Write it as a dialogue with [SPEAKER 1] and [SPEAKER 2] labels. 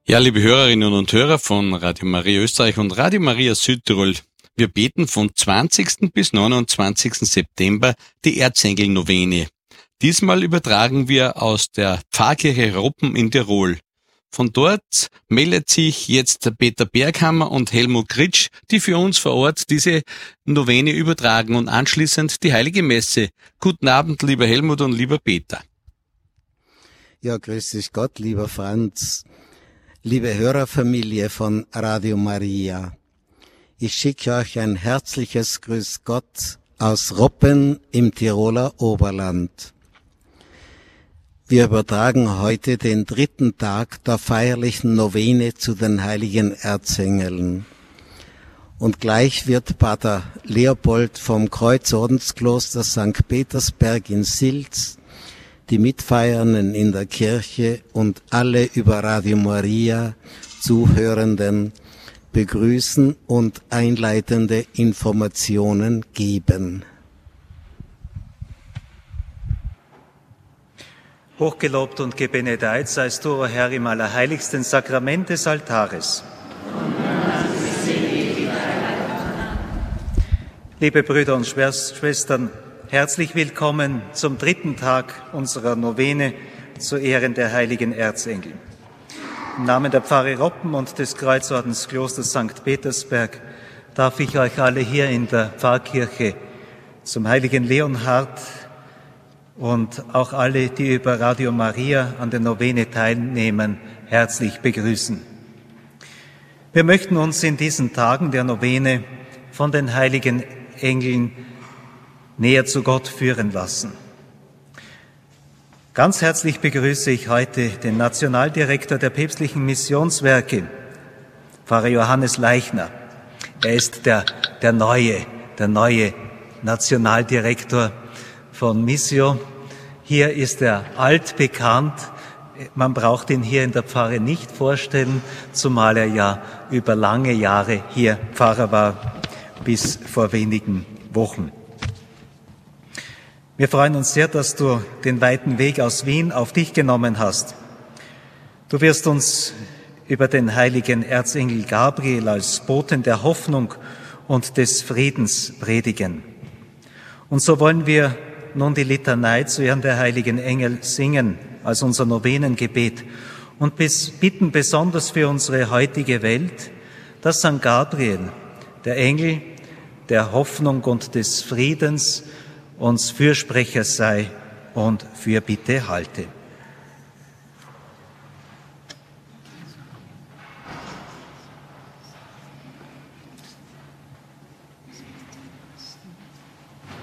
[SPEAKER 1] Ja, liebe Hörerinnen und Hörer von Radio Maria Österreich und Radio Maria Südtirol, wir beten von 20. bis 29. September die Erzengel-Novene. Diesmal übertragen wir aus der Pfarrkirche Roppen in Tirol. Von dort meldet sich jetzt Peter Berghammer und Helmut Kritsch, die für uns vor Ort diese Novene übertragen und anschließend die Heilige Messe. Guten Abend, lieber Helmut und lieber Peter.
[SPEAKER 2] Ja, grüß dich Gott, lieber Franz. Liebe Hörerfamilie von Radio Maria, ich schicke euch ein herzliches Grüß Gott aus Roppen im Tiroler Oberland. Wir übertragen heute den 3. Tag der feierlichen Novene zu den heiligen Erzengeln. Und gleich wird Pater Leopold vom Kreuzordenskloster St. Petersberg in Silz die Mitfeiernden in der Kirche und alle über Radio Maria Zuhörenden begrüßen und einleitende Informationen geben.
[SPEAKER 3] Hochgelobt und gebenedeit seist du, o Herr, im allerheiligsten Sakrament des Altares. Liebe Brüder und Schwestern, herzlich willkommen zum 3. Tag unserer Novene zu Ehren der heiligen Erzengel. Im Namen der Pfarre Roppen und des Kreuzordensklosters St. Petersberg darf ich euch alle hier in der Pfarrkirche zum heiligen Leonhard und auch alle, die über Radio Maria an der Novene teilnehmen, herzlich begrüßen. Wir möchten uns in diesen Tagen der Novene von den heiligen Engeln näher zu Gott führen lassen. Ganz herzlich begrüße ich heute den Nationaldirektor der päpstlichen Missionswerke, Pfarrer Johannes Leichner. Er ist der neue Nationaldirektor von Missio. Hier ist er altbekannt. Man braucht ihn hier in der Pfarre nicht vorstellen, zumal er ja über lange Jahre hier Pfarrer war, bis vor wenigen Wochen. Wir freuen uns sehr, dass du den weiten Weg aus Wien auf dich genommen hast. Du wirst uns über den heiligen Erzengel Gabriel als Boten der Hoffnung und des Friedens predigen. Und so wollen wir nun die Litanei zu Ehren der heiligen Engel singen als unser Novenengebet und bitten besonders für unsere heutige Welt, dass St. Gabriel, der Engel der Hoffnung und des Friedens, uns Fürsprecher sei und Fürbitte halte.